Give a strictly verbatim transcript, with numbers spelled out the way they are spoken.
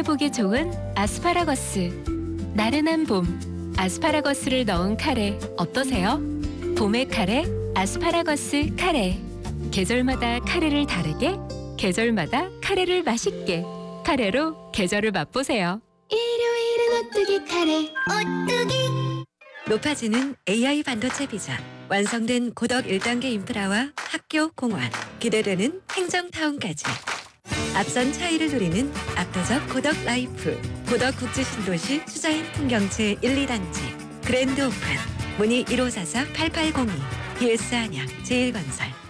보기 좋은 아스파라거스. 나른한 봄, 아스파라거스를 넣은 카레 어떠세요? 봄의 카레, 아스파라거스 카레. 계절마다 카레를 다르게, 계절마다 카레를 맛있게. 카레로 계절을 맛보세요. 일요일은 오뚜기 카레, 오뚜기. 높아지는 에이아이 반도체 비전, 완성된 고덕 일 단계 인프라와 학교, 공원, 기대되는 행정타운까지. 앞선 차이를 누리는 압도적 고덕 라이프, 고덕 국제신도시 수자인 풍경채 일, 이 단지 그랜드 오픈. 문의 일오사사 팔팔공이, 비에스 안양 제일건설.